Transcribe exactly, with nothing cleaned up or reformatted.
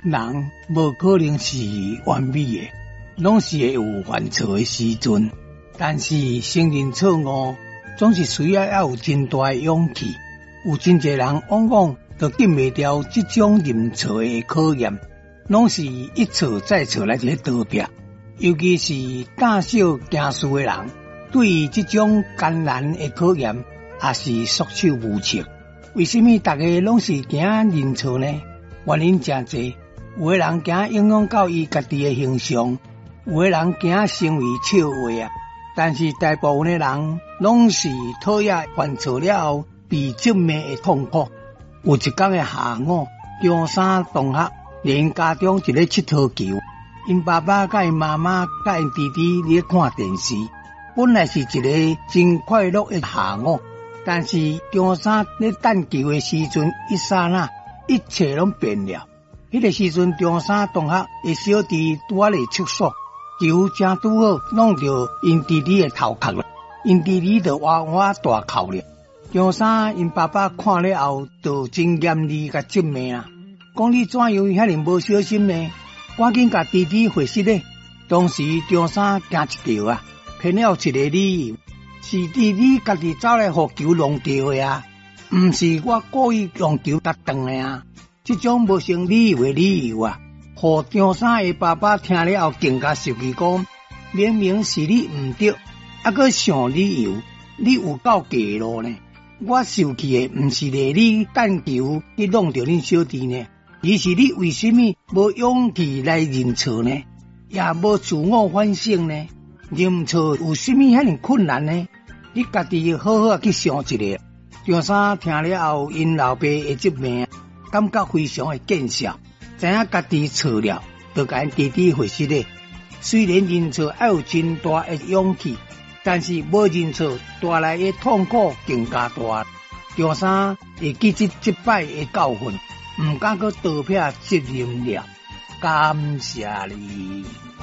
人无可能是完美的，拢是会有犯错的时阵。但是承认错误，总是需要要有真大的勇气。有真侪人往往都经袂掉这种认错的考验，拢是一错再错来伫倒壁。尤其是胆小惊事的人，对于这种艰难的考验，也是束手无策。为什么大家拢是惊认错呢？原因真侪，有的人惊影响到伊家己的形象，有的人惊成为笑话啊。但是大部分的人拢是讨厌犯错了后被责骂的痛苦。有一天的下午，中三同学连家中一咧佚佗球，因爸爸甲因妈妈甲因弟弟咧看电视。本来是一个真快乐的下午，但是中三咧等球的时阵，一刹那一切拢变了。迄个时阵，中三同学的小弟拄仔咧出所，球正拄好弄到因弟弟的头壳了，因弟弟就哇哇大哭了。中三因爸爸看了后，就真严厉甲责骂啊，讲你怎样遐尼无小心呢？赶紧甲弟弟回室咧。当时中三惊一跳啊，骗了一个理由，是弟弟家己走来互球弄掉的啊，毋是我故意用球打断的啊。这种无成理由的理由啊，互中三的爸爸听了后更加生气，讲明明是你毋对，还阁想理由，你有够假路呢？我生气的毋是咧你等球去弄到恁小弟呢，而是你为什么无勇气来认错呢？也无自我反省呢？认错有什么遐尼困难呢？你家己好好去想一下。中三听了后，因老爸的责骂，感觉非常的见笑，知影家己错了，就甲因弟弟回室咧。虽然认错要有真大的勇气，但是无认错带来的痛苦更加大。中三会记这失败的教训，毋敢搁倒撇责任了。感谢你。